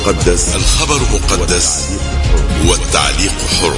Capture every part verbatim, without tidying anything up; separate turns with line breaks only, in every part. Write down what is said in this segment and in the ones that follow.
مقدس، الخبر مقدس والتعليق حر.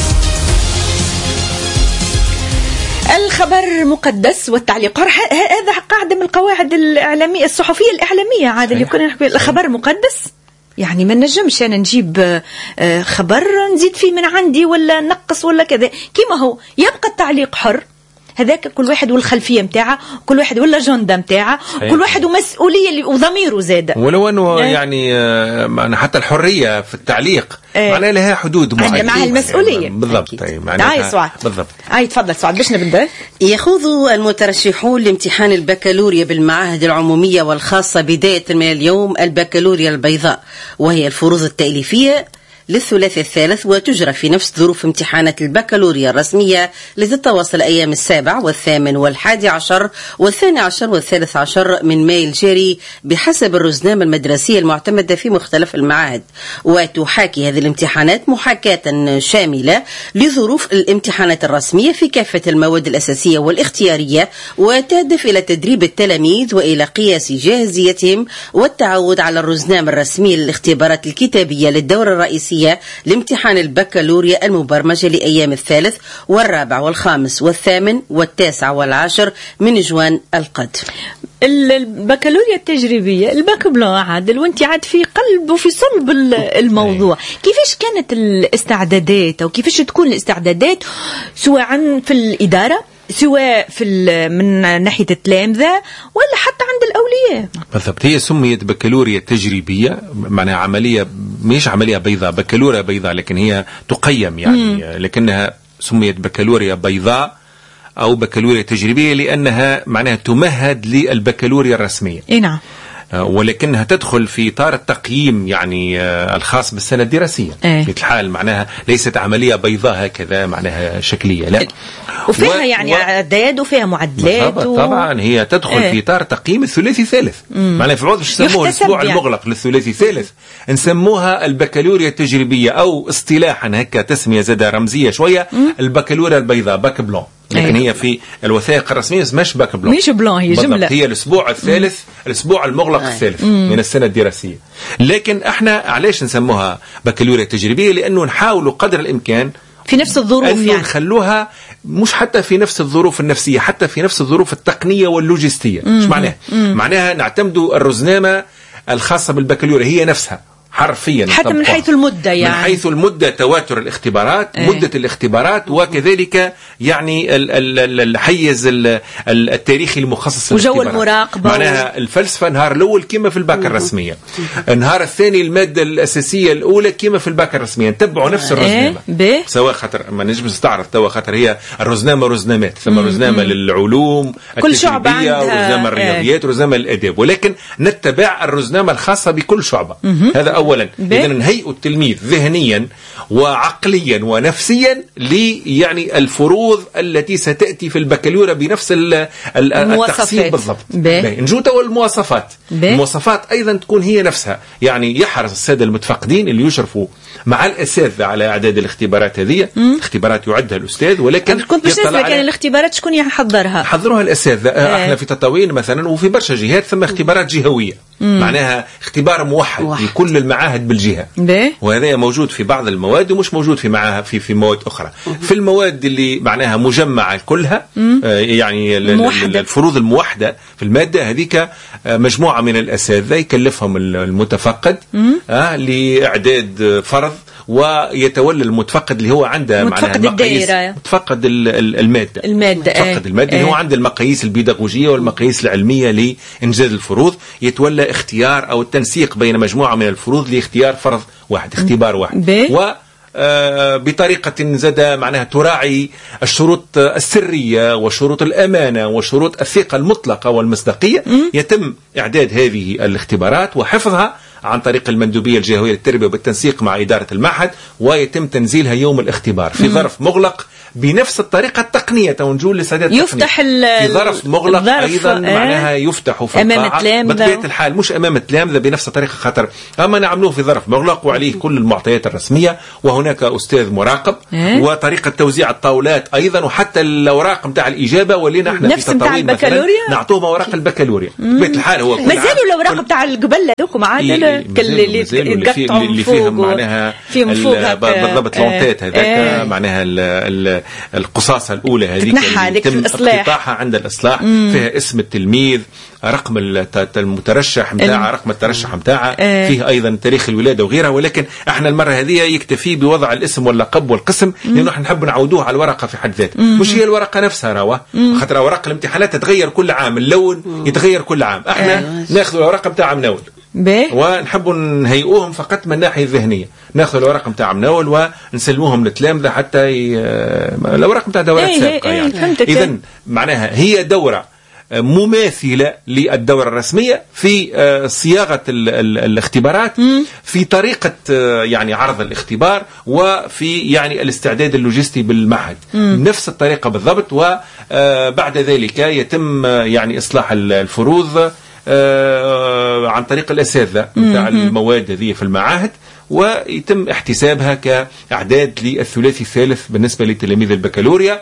الخبر مقدس والتعليق حر، هذا قاعدة من القواعد الإعلامية الصحفية الإعلامية عادة اللي يكون الخبر مقدس. يعني ما نجمش أنا نجيب خبر نزيد فيه من عندي ولا نقص ولا كذا، كما هو يبقى التعليق حر. هذاك كل واحد والخلفية متاعه، كل واحد ولا جندة متاعه، كل واحد ومسؤولية اللي وضميره زاد.
ولو أنه يعني أنا حتى الحرية في التعليق
ايه.
معناها لها حدود معينة
معها المسؤولية
بالضبط.
معناها سعاد بالضبط. هاي تفضل سعاد باش نبدأ.
يخوض المترشحون لامتحان البكالوريا بالمعاهد العمومية والخاصة بداية من اليوم البكالوريا البيضاء، وهي الفروض التأليفية للثلاثاء الثالث، وتجرى في نفس ظروف امتحانات البكالوريا الرسمية لتتواصل أيام السابع والثامن والحادي عشر والثاني عشر والثالث عشر من ماي الجاري بحسب الرزنامة المدرسية المعتمدة في مختلف المعاهد. وتحاكي هذه الامتحانات محاكاة شاملة لظروف الامتحانات الرسمية في كافة المواد الأساسية والاختيارية، وتهدف إلى تدريب التلاميذ وإلى قياس جاهزيتهم والتعود على الرزنامة الرسمية للاختبارات الكتابية للدورة الرئيسية لامتحان البكالوريا المبرمجة لأيام الثالث والرابع والخامس والثامن والتاسع والعاشر من جوان القادم.
البكالوريا التجريبية الباك بلون عادل، وانت عاد في قلب وفي صلب الموضوع. كيفاش كانت الاستعدادات أو كيفاش تكون الاستعدادات سواء في الإدارة سواء في من ناحية التلامذة ولا حتى عند الأولياء؟
بالضبط. هي سميت بكالوريا تجريبية، معناها عملية مش عملية بيضاء، بكالوريا بيضاء لكن هي تقيم يعني مم. لكنها سميت بكالوريا بيضاء أو بكالوريا تجريبية لأنها معناها تمهد للبكالوريا الرسمية.
إيه نعم.
ولكنها تدخل في إطار التقييم يعني الخاص بالسنة الدراسية.
ايه.
في الحال معناها ليست عملية بيضاء هكذا معناها شكلية، لا،
وفيها و... يعني اعداد وفيها معدلات و...
طبعا هي تدخل
ايه.
في إطار تقييم الثلاثي ثالث. معناها في العوض مش نسموها الأسبوع يعني. المغلق للثلاثي ثالث نسموها البكالوريا التجريبية، أو اصطلاحا هكا تسمية زادة رمزية شوية مم. البكالوريا البيضاء باك بلون، لكن هي في الوثائق الرسمية مش باك بلون،
مش بلون، هي جملة.
هي الأسبوع الثالث مم. الأسبوع المغلق أي. الثالث مم. من السنة الدراسية. لكن احنا علاش نسموها بكالوريا تجريبية؟ لأنه نحاولوا قدر الإمكان
في نفس الظروف
أنه
يعني
نخلوها مش حتى في نفس الظروف النفسية، حتى في نفس الظروف التقنية واللوجستية. مش معناها؟ مم. معناها نعتمدوا الرزنامة الخاصة بالبكالوريا هي نفسها حرفيا
حتى من حيث المدة يعني
من حيث المدة تواتر الاختبارات ايه. مدة الاختبارات وكذلك يعني الحيز التاريخي المخصص
وجو المراقبة
معناها الفلسفة نهار الأول كما في الباكة الرسمية، النهار الثاني المادة الأساسية الأولى كما في الباكة الرسمية، نتبعوا نفس الرزنامة
ايه.
سواء خاطر ما نجمش نستعرض توا خاطر هي الرزنامة رزنامات، ثم رزنامة للعلوم التجريبية ورزنامة الرياضيات ورزنامة الأداب، ولكن نتبع الرزنامة الخاصة بكل شعبة. هذا أولا. إذا نهيئ التلميذ ذهنيا وعقليا ونفسيا لي يعني الفروض التي ستأتي في البكالوريا بنفس التقسيم بالضبط. نجو توا المواصفات، المواصفات أيضا تكون هي نفسها، يعني يحرص السادة المتفقدين اللي يشرفوا مع الأساتذة على إعداد الاختبارات هذه. الاختبارات يعدها الأستاذ، ولكن
كنت باش نسأل كان الاختبارات شكون يحضرها؟
حضروها الأساتذة. اه. احنا في تطاوين مثلا وفي برشا جهات ثم اختبارات جهوية. مم. معناها اختبار موحد واحد. لكل المعاهد بالجهة، وهذا موجود في بعض المواد ومش موجود في معها في في مواد أخرى. مم. في المواد اللي معناها مجمعة كلها آه يعني الموحدة. الفروض الموحدة في المادة هذيك آه مجموعة من الأساتذة يكلفهم المتفقد آه لإعداد فرض، ويتولى المتفقد اللي هو عنده معناها المقاييس متفقد المادة
المادة
متفقد المادة اللي هو عنده المقاييس البيداغوجية والمقاييس العلمية لإنجاز الفروض، يتولى اختيار أو التنسيق بين مجموعة من الفروض لاختيار فرض واحد، اختبار واحد، و بطريقة زادة معناها تراعي الشروط السرية وشروط الأمانة وشروط الثقة المطلقة والمصداقية. يتم إعداد هذه الاختبارات وحفظها عن طريق المندوبية الجهوية للتربية بالتنسيق مع إدارة المعهد، ويتم تنزيلها يوم الاختبار في ظرف مغلق بنفس الطريقة التقنية ونجول لسادات
يفتح
في ظرف مغلق أيضا اه معناها يفتح في
أمام التلامذة
بطبيعة الحال مش أمام التلامذة بنفس الطريقة، خاطر أما نعملوه في ظرف مغلق وعليه كل المعطيات الرسمية، وهناك أستاذ مراقب اه وطريقة توزيع الطاولات أيضا، وحتى الأوراق متاع الإجابة ولينا احنا
نفس
في تطاوين
البكالوريا
نعطوهم أوراق البكالوريا بطبيعة الحال. هو
مازالوا الأوراق متاع القبل دوكم عادل كل اللي
يقطعوا اللي فيهم معناها
فيهم فوق
بالضبط لونتات هذاك معناها القصاصة الأولى هذيك اللي يتم اقتطاعها عند الإصلاح، فيها اسم التلميذ، رقم المترشح متاعه، رقم الترشح متاعه، فيه أيضا تاريخ الولادة وغيرها. ولكن احنا المرة هذه يكتفي بوضع الاسم واللقب والقسم، لأنه احنا نحب نعودوه على الورقة في حد ذاته، مش هي الورقة نفسها راوة، خاطر أوراق الامتحانات تتغير كل عام، اللون يتغير كل عام، احنا ناخذ الورقة متاع مناول ونحب نهيئوهم فقط من الناحية الذهنية، ناخذ الورقة متاع مناول ونسلموهم للتلامذة حتى ي... الورقة متاع دورات سابقة يعني. إذن معناها هي دورة مماثلة للدورة الرسمية في صياغة ال ال الاختبارات، في طريقة يعني عرض الاختبار، وفي يعني الاستعداد اللوجستي بالمعهد نفس الطريقة بالضبط. وبعد ذلك يتم يعني إصلاح الفروض عن طريق الأساتذة متاع المواد هذه في المعاهد، ويتم احتسابها كأعداد للثلاثي الثالث بالنسبة لتلاميذ البكالوريا،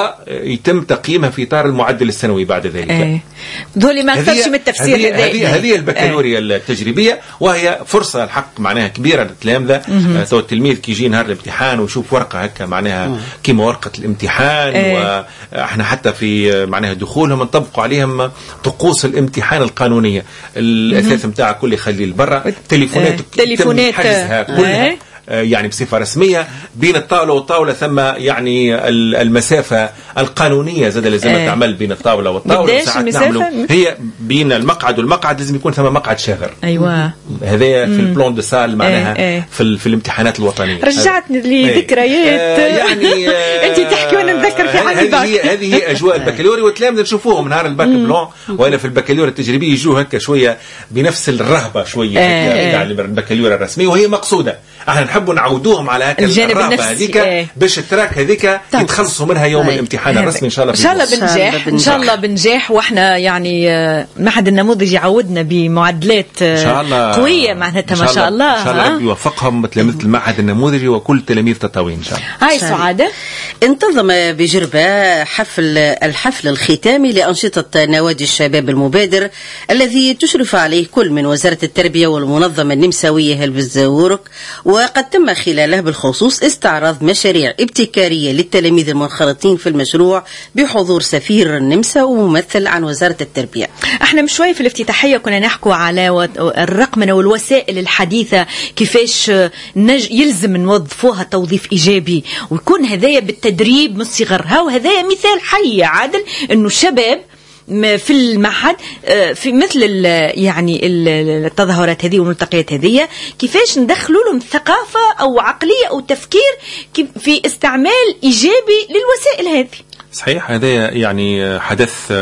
ويتم تقييمها في إطار المعدل السنوي بعد ذلك.
ايه دولي ما اكثرش من التفسير هذا.
هذه هذه البكالوريا ايه. التجريبية، وهي فرصة الحق معناها كبيرة للتلامذة. تو التلميذ كي يجي نهار الامتحان ويشوف ورقة هكا معناها كيما ورقة الامتحان، ايه. واحنا حتى في معناها دخولهم نطبقوا عليهم طقوس الامتحان القانونية، الأثاث متاعها كل يخليه لبرا، تليفونات
تليفونات
حجزها كلها ايه. يعني بصفة رسمية بين الطاولة والطاولة، ثم يعني المسافة القانونية زاد لازم ايه. تعمل بين الطاولة والطاولة، ساعات نعملوا هي بين المقعد والمقعد لازم يكون ثم مقعد شاغر.
أيوة
هذا في البلون دو سال معناها ايه. ايه. في, في الامتحانات الوطنية.
رجعتني لذكريات
ايه. يعني
أنت تحكي وأنا نذكر في حال الباك.
هذه هذه هي أجواء البكالوريا، والتلامذة نشوفوهم نهار الباك بلون وأنا في البكالوريا التجريبي يجوا هكا شوية بنفس الرهبة شوية ايه. يعني البكالوريا الرسمية، وهي مقصودة. احنا نحبوا نعودوهم على هكا الرهبة هذيك ايه. باش التراك هذيك يتخلصوا منها يوم ايه. الامتحان الرسمي ان شاء الله.
ان شاء الله بنجاح، ان شاء الله بنجاح. واحنا يعني معهد النموذج يعودنا بمعدلات قوية معناتها ما شاء الله.
ان شاء الله ربي يوفقهم تلاميذ المعهد النموذجي وكل تلاميذ تطاوين ان شاء الله.
هاي سعادة.
انتظم بجربة حفل الحفل الختامي لأنشطة نوادي الشباب المبادر الذي تشرف عليه كل من وزارة التربية والمنظمة النمساوية هلبزورك، وقد تم خلاله بالخصوص استعراض مشاريع ابتكارية للتلاميذ المنخرطين في المشروع بحضور سفير النمسا وممثل عن وزارة التربية.
احنا مش شوي في الافتتاحية كنا نحكوا على الرقمنة والوسائل الحديثة كيفاش نج يلزم نوظفوها توظيف إيجابي، ويكون هذايا بالتدريب من صغرها. وهذايا مثال حي عادل انه الشباب في المعهد في مثل يعني التظاهرات هذه والملتقيات هذه كيفاش ندخلوا لهم ثقافة أو عقلية أو تفكير في استعمال إيجابي للوسائل هذه.
صحيح، هذا يعني حدث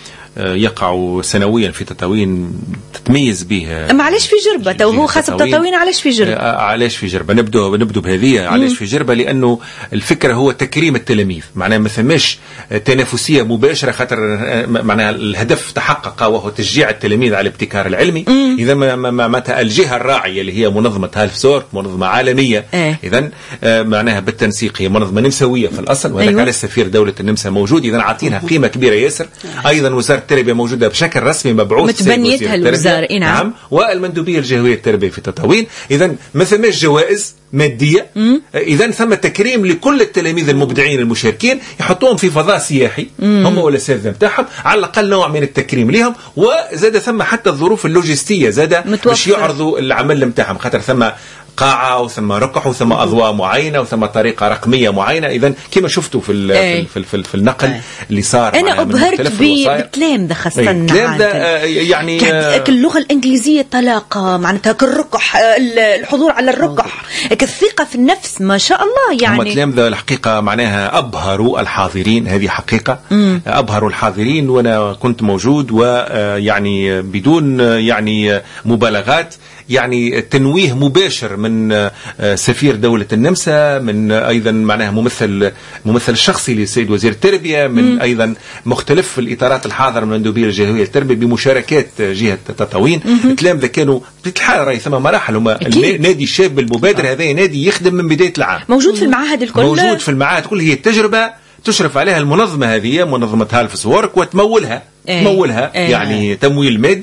يقع سنويا في تطاوين تتميز به.
معلش في جربة تو هو خاصة تطاوين. علاش في جربة؟
علاش في جربة؟ نبدو نبدو بهذه. علاش في جربة؟ لأنه الفكرة هو تكريم التلاميذ، معناها ما ثماش تنافسية مباشرة، خاطر معناها الهدف تحقق وهو تشجيع التلاميذ على الابتكار العلمي. إذا ما متى الجهة الراعية اللي هي منظمة هالفزورك منظمة عالمية،
ايه.
إذا معناها بالتنسيق هي منظمة نمساوية في الأصل، وهذا أيوة. على السفير دولة النمسا موجود، إذا عاطينها قيمة كبيرة ياسر. أيضا وزارة التربية موجودة بشكل رسمي، مبعوث
متبنيتها الوزارة. نعم.
نعم. والمندوبية الجهوية التربية في تطاوين. إذا ما ثماش جوائز مادية، إذا ثم تكريم لكل التلاميذ المبدعين المشاركين، يحطوهم في فضاء سياحي مم. هم والأساتذة بتاعهم، على الأقل نوع من التكريم لهم. وزاد ثم حتى الظروف اللوجستية زاد باش يعرضوا العمل متاعهم، خاطر ثم قاعة وثم رقح وثم أضواء معينة وثم طريقة رقمية معينة. إذا كما شفتوا في
ايه.
في, في, في النقل ايه. اللي صار
أنا أبهرت بالكلام ده خاصة
الكلام ده يعني
اللغة الإنجليزية طلاقة معناتها الرقح، الحضور على الرقح، الثقة في النفس ما شاء الله. يعني
الكلام ده الحقيقة معناها أبهروا الحاضرين، هذه حقيقة مم. أبهروا الحاضرين، وأنا كنت موجود، ويعني بدون يعني مبالغات يعني تنويه مباشر من سفير دولة النمسا، من أيضا معناها ممثل ممثل الشخصي للسيد وزير التربية، من م. أيضا مختلف الإطارات الحاضرة من المندوبية الجهوية للتربية بمشاركات جهة تطاوين. الكلام ذا كانوا بالحال راهي ثم مراحل. هما نادي الشاب المبادر هذا نادي يخدم من بداية العام،
موجود في المعاهد الكل،
موجود في المعاهد كل. هي التجربة تشرف عليها المنظمة هذه منظمة هالفزورك وتمولها ايه. تمولها ايه. يعني تمويل مادي،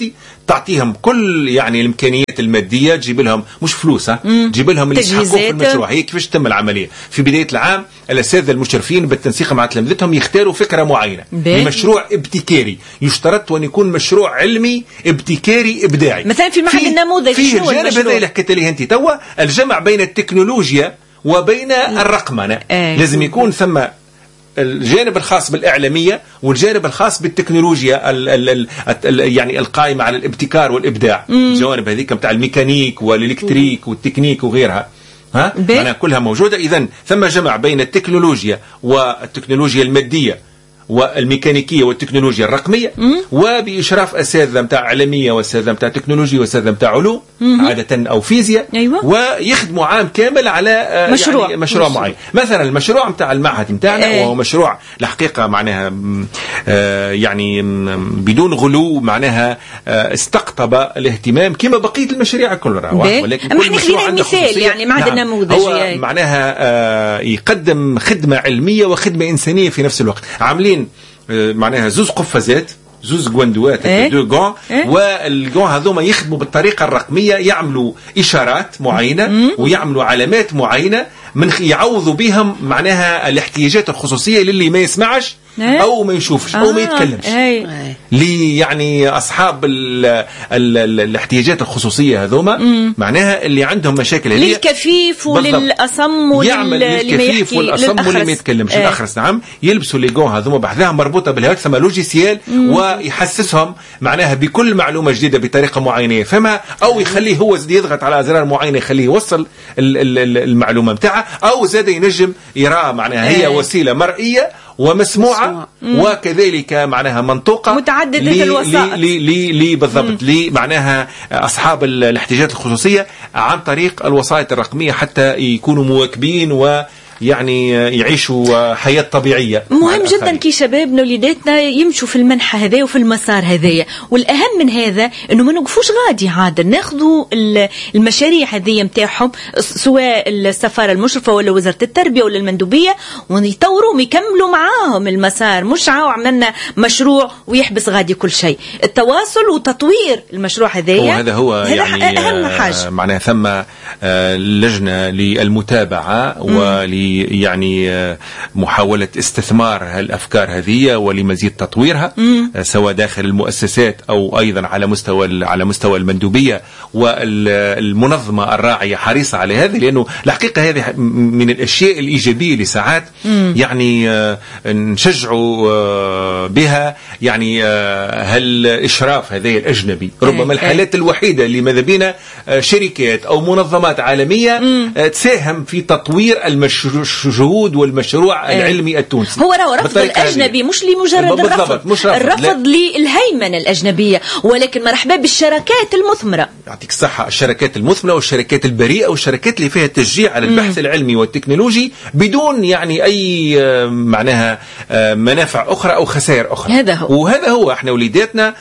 تعطيهم كل يعني الامكانيات الماديه، تجيب لهم مش فلوس، تجيب لهم اللي يستحقوه في المشروع. هي كيفاش تتم العمليه؟ في بدايه العام الاساتذه المشرفين بالتنسيق مع تلامذتهم يختاروا فكره معينه لمشروع ابتكاري، يشترط ان يكون مشروع علمي ابتكاري ابداعي.
مثلا في معهد النموذج
في الجانب هذا اللي حكيت لي انت توا، الجمع بين التكنولوجيا وبين الرقمنه.
آه.
لازم يكون ثم الجانب الخاص بالإعلامية والجانب الخاص بالتكنولوجيا ال ال ال ال يعني القائمة على الابتكار والإبداع. الجوانب هذيك متاع الميكانيك والإلكتريك والتكنيك وغيرها، ها أنا كلها موجودة. إذن ثم جمع بين التكنولوجيا والتكنولوجيا المادية والميكانيكيه والتكنولوجيا الرقميه، وباشراف اساتذه نتاع اعلاميه واساتذه نتاع تكنولوجيا واساتذه نتاع علوم عاده او فيزياء.
أيوة.
ويخدموا عام كامل على
مشروع
يعني مشروع
مشروع.
معين. مثلا المشروع نتاع المعهد نتاعنا
ايه.
وهو مشروع الحقيقه معناها يعني بدون غلو، معناها استقطب الاهتمام كما بقيه المشاريع كلها، ولكن كل مشروع عنده
مثال يعني معهد
نعم.
النموذج
هو معناها يقدم خدمه علميه وخدمه انسانيه في نفس الوقت. عاملين معناها زوز قفازات، زوز جواندوات،
إيه؟
دو جون،
إيه؟
والجون هذوما يخدموا بالطريقه الرقميه، يعملوا اشارات معينه مم. ويعملوا علامات معينه من يعوضوا بهم معناها الاحتياجات الخصوصيه للي ما يسمعش
إيه؟
او ما يشوفش او
آه.
ما يتكلمش.
إيه؟
لي يعني اصحاب ال ال ال الاحتياجات الخصوصيه هذوما معناها اللي عندهم مشاكل هذه،
للكفيف وللاصم
وللكفيف والاصم واللي ما يتكلمش إيه؟ الاخرس نعم، يلبسوا لي جون هذوما بحذاها مربوطه بالهاتف، ثم لوجيسيال ويحسسهم معناها بكل معلومه جديده بطريقه معينه يفهمها، او يخليه هو زاد يضغط على ازرار معينه يخليه يوصل المعلومه نتاعها، او زاد ينجم يرى معناها هي وسيله مرئيه ومسموعة وكذلك معناها منطوقة
متعددة الوسائط
لي لي لي بالضبط لي معناها أصحاب الاحتياجات الخصوصية عن طريق الوسائط الرقمية حتى يكونوا مواكبين و يعني يعيشوا حياة طبيعية.
مهم جدا كي شبابنا وليداتنا يمشوا في المنحة هذا وفي المسار هذايا، والأهم من هذا إنه ما نوقفوش غادي عادة، ناخذوا المشاريع هذه متاعهم سواء السفارة المشرفة ولا وزارة التربية ولا المندوبية، ونيطوروا ويكملوا معاهم المسار، مش عاو عملنا مشروع ويحبس غادي كل شيء. التواصل وتطوير المشروع هذايا
هذا هو يعني
أهم حاجة.
معناها ثم لجنة للمتابعة ولي يعني محاولة استثمار هالأفكار هذه ولمزيد تطويرها مم. سواء داخل المؤسسات أو أيضا على مستوى على مستوى المندوبية والمنظمة الراعية حريصة على هذا، لأنه الحقيقة هذه من الأشياء الإيجابية لساعات مم. يعني نشجعوا بها يعني هالإشراف هذا الأجنبي، ربما الحالات الوحيدة اللي ماذا بينا شركات أو منظمات عالمية مم. تساهم في تطوير المجهود والمشروع ايه. العلمي التونسي.
هو راهو رفض الأجنبي مش لمجرد الرفض، مش رفض. الرفض للهيمنة الأجنبية، ولكن مرحبا بالشركات المثمرة.
يعطيك الصحة، الشركات المثمرة والشركات البريئة والشركات اللي فيها تشجيع على البحث مم. العلمي والتكنولوجي بدون يعني أي معناها منافع أخرى أو خسائر أخرى.
هذا هو.
وهذا هو احنا وليداتنا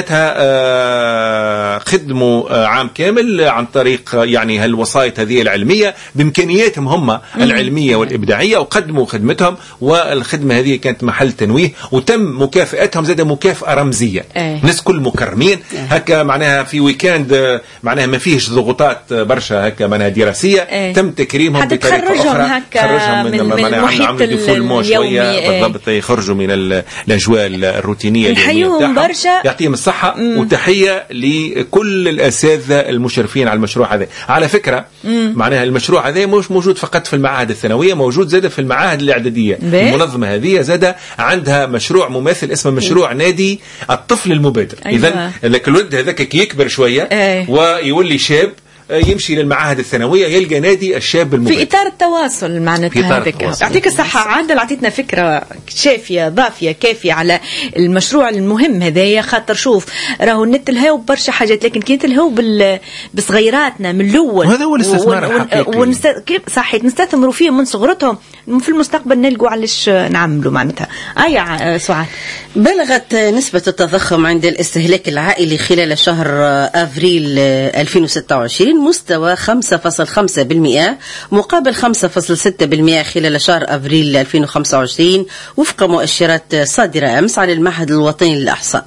معناتها خدموا عام كامل عن طريق يعني هالوسائط هذه العلمية بإمكانياتهم هم العلمية والإبداعية، وقدموا خدمتهم، والخدمة هذه كانت محل تنويه وتم مكافئتهم زاد مكافأة رمزية.
ايه.
ناس كل مكرمين ايه. هكا معناها في ويكاند معناها ما فيهش ضغوطات برشا هكا معناها دراسية ايه. تم تكريمهم بطريقة أخرى،
خرجهم من, من, من المحيط اليومي
بالضبط، يخرجوا من الأجواء الروتينية
اليومية برشا.
يعطيهم الصحة مم. وتحية لكل الأساتذة المشرفين على المشروع هذا. على فكرة مم. معناها المشروع هذا مش موجود فقط في المعاهد الثانوية، موجود زادة في المعاهد الإعدادية. المنظمة هذه زادة عندها مشروع مماثل اسمه مشروع نادي الطفل المبادر. أيوة. إذن الولد هذاك كي يكبر شوية ايه. ويولي شاب يمشي للمعاهد الثانوية يلقى نادي الشاب المبادر
في إطار التواصل معناتها. هذاك يعطيك الصحة عادل، عطيتنا فكرة شافية ضافية كافية على المشروع المهم هذايا. خاطر شوف راهو النت الهاو برشا حاجات، لكن كانت الهاو بصغيراتنا من الأول،
وهذا هو الاستثمار الحقيقي.
ونست... صحيح نستثمروا فيهم من صغرتهم، في المستقبل نلقوا علاش نعملوا معناتها. آية سعاد،
بلغت نسبة التضخم عند الاستهلاك العائلي خلال شهر أفريل ألفين وستة وعشرين مستوى خمسة فاصلة خمسة بالمئة مقابل خمسة فاصلة ستة بالمئة خلال شهر أفريل ألفين وخمسة وعشرين وفق مؤشرات صادرة أمس عن المعهد الوطني للإحصاء.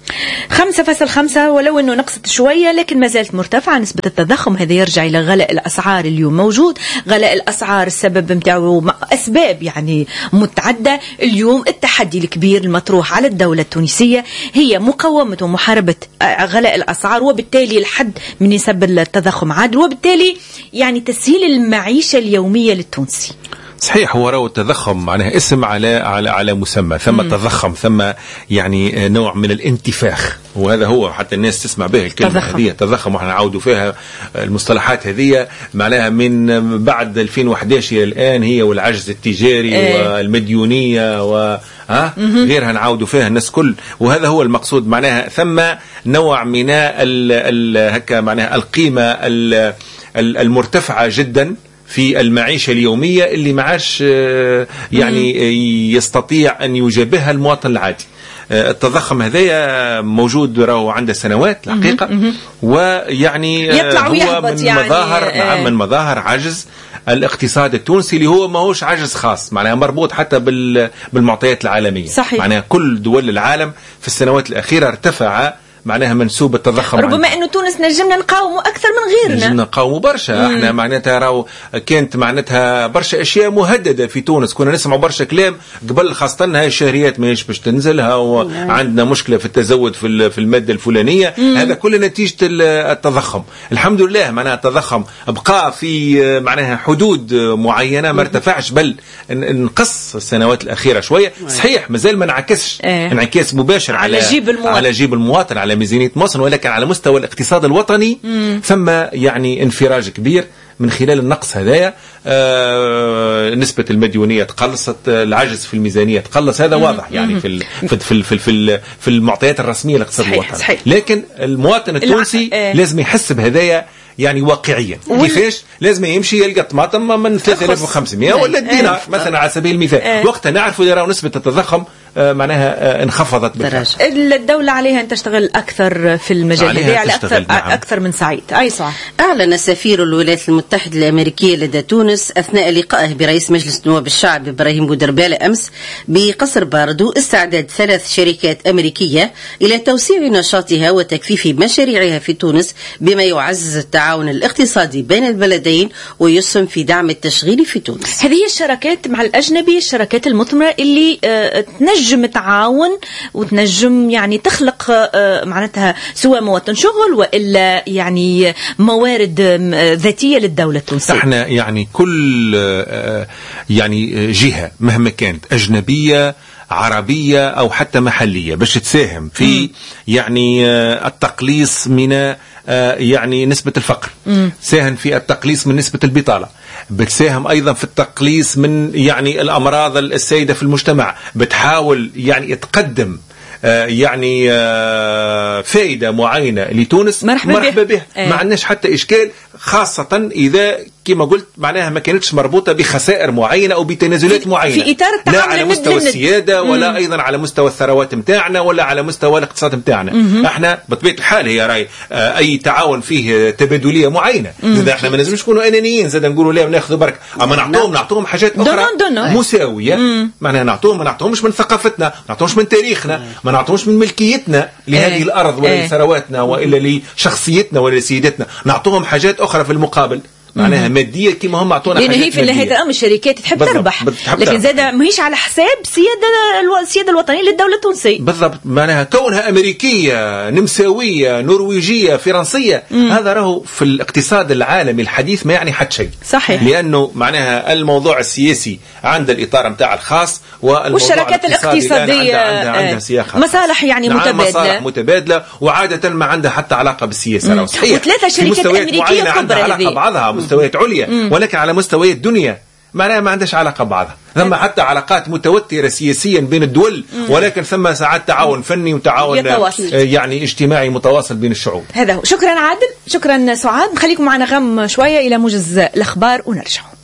خمسة فاصلة خمسة، ولو أنه نقصت شوية لكن ما زالت مرتفعة نسبة التضخم. هذا يرجع إلى غلاء الأسعار. اليوم موجود غلاء الأسعار، السبب متاعه أسباب يعني متعدة. اليوم التحدي الكبير المطروح على الدولة التونسية هي مقاومة ومحاربة غلاء الأسعار، وبالتالي الحد من نسب التضخم عادل، وبالتالي يعني تسهيل المعيشة اليومية للتونسي.
صحيح، هو راهو التضخم معناها اسم على على على مسمى، ثم تضخم، ثم يعني نوع من الانتفاخ، وهذا هو حتى الناس تسمع به الكلمة هذه تضخم، وحنا نعودوا فيها المصطلحات هذه معناها من بعد ألفين وإحدى عشر إلى الآن، هي والعجز التجاري ايه. والمديونية و ها غيرها نعودوا فيها الناس كل، وهذا هو المقصود. معناها ثم نوع من ال ال هكا معناها القيمة ال المرتفعة جدا في المعيشة اليومية اللي معاش يعني يستطيع أن يجابهها المواطن العادي. التضخم هذا موجود راهو عنده سنوات الحقيقة، ويعني هو من يعني مظاهر نعم من مظاهر عجز الاقتصاد التونسي، اللي هو ما هوش عجز خاص، معناها مربوط حتى بالمعطيات العالمية. صحيح. معناها كل دول العالم في السنوات الأخيرة ارتفع معناها منسوب التضخم.
ربما انه تونس نجمنا نقاوموا اكثر من غيرنا،
نجمنا نقاوموا برشا. مم. احنا معناتها راهو كانت معناتها برشا اشياء مهدده في تونس، كنا نسمع برشا كلام قبل، خاصه هاي الشهريات ماهيش باش تنزلها، وعندنا مشكله في التزود في في الماده الفلانيه. مم. هذا كله نتيجه التضخم. الحمد لله معناها التضخم بقى في معناها حدود معينه، ما ارتفعش بل انقص السنوات الاخيره شويه. صحيح مازال ما انعكسش اه. انعكاس مباشر على على جيب المواطن، على جيب المواطن، على ميزانية مصر، ولكن على مستوى الاقتصاد الوطني مم. ثم يعني انفراج كبير من خلال النقص هذايا. آه نسبة المديونية تقلصت، العجز في الميزانية تقلص، هذا مم. واضح يعني مم. في في في في, في, في المعطيات الرسمية للاقتصاد الوطني. لكن المواطن التونسي الع... لازم يحس بهذايا يعني واقعيا. كيفاش؟ لازم يمشي يلقى طماطم من ثلاثة آلاف وخمسمائة ولا الدينار مثلا على سبيل المثال، وقتها نعرفوا يراو نسبة التضخم معناها انخفضت
بالفعل. الدولة عليها أن تشتغل أكثر في المجال هذا، على أكثر, نعم. أكثر من سعيد. أي صح.
أعلن سفير الولايات المتحدة الأمريكية لدى تونس أثناء لقائه برئيس مجلس نواب الشعب إبراهيم بودربالة أمس بقصر باردو استعداد ثلاث شركات أمريكية إلى توسيع نشاطها وتكثيف مشاريعها في تونس، بما يعزز التعاون الاقتصادي بين البلدين ويسهم في دعم التشغيل في تونس.
هذه الشراكات مع الأجنبي، الشراكات المثمرة اللي آه تنجم تعاون وتنجم يعني تخلق آه معناتها سواء مواطن شغل وإلا يعني موارد آه ذاتية للدولة التونسية.
احنا يعني كل آه يعني جهة مهما كانت أجنبية عربية أو حتى محلية باش تساهم في م. يعني آه التقليص من يعني نسبة الفقر، مم. ساهم في التقليص من نسبة البطالة، بتساهم أيضا في التقليص من يعني الأمراض السائدة في المجتمع، بتحاول يعني تقدم يعني فائدة معينة لتونس، مرحبا, مرحبا به, به. ما عندناش حتى إشكال، خاصة إذا كما قلت معناها ما كانتش مربوطة بخسائر معينة أو بتنازلات معينة،
في إطار
لا على مستوى السيادة ولا مم. أيضا على مستوى الثروات متاعنا ولا على مستوى الاقتصاد متاعنا. مم. احنا بطبيعة الحال هي راي آه أي تعاون فيه تبادلية معينة، إذا احنا ما نجمش نكونوا أنانيين زاد نقولوا لا ناخذ برك، أما نعطوهم نعطوهم حاجات أخرى مساوية، معناها نعطوهم ما نعطوهمش من ثقافتنا، ما نعطوهمش من تاريخنا، ما نعطوهمش من ملكيتنا لهذه ايه. الأرض ولا ايه. لثرواتنا وإلا لشخصيتنا ولا لسيادتنا، نعطوهم حاجات أخرى في المقابل معناها مادية كما هم أعطونا حاجات
مادية. لأن هي في النهاية الأمر الشركات تحب بالضبط. تربح، بتحب لكن زاد ماهيش على حساب سيادة السيادة الوطنية للدولة التونسية.
بالضبط، معناها كونها أمريكية نمساوية نرويجية فرنسية، مم. هذا راهو في الاقتصاد العالمي الحديث ما يعني حد شيء.
صحيح.
لأنه معناها الموضوع السياسي عند الإطار متاع الخاص،
والشركات الاقتصادية
عندها, عندها سياق
مصالح يعني
نعم
متبادلة،
مصالح متبادلة، وعادة ما عندها حتى علاقة بالسياسة.
صحيح. وثلاثة شركات أمريكية كبرى
علاقة بعضها مستويات عليا، مم. ولكن على مستويات الدنيا معناها ما عندهاش علاقة بعضها. ثم حتى علاقات متوترة سياسيا بين الدول، مم. ولكن ثم ساعات تعاون فني وتعاون يتواصل. يعني اجتماعي متواصل بين الشعوب.
هذا هو. شكرا عادل، شكرا سعاد. نخليكم معنا غم شوية إلى موجز الأخبار ونرجع.